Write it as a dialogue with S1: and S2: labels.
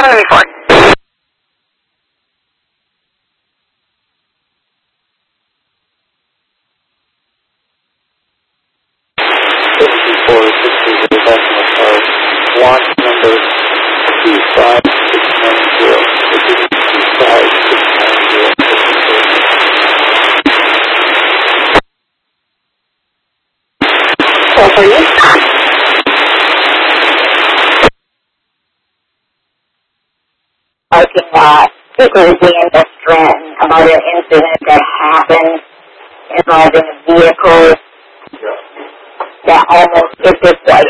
S1: 174.
S2: Watch number 25690. 25690.
S1: Call for you. Parking lot, particularly in the Stratton, about an incident that happened involving a vehicle that almost hit this white